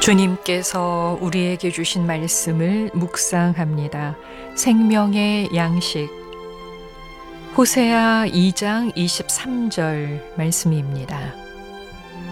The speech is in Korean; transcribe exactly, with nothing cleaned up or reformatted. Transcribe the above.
주님께서 우리에게 주신 말씀을 묵상합니다. 생명의 양식. 호세아 이 장 이십삼 절 말씀입니다.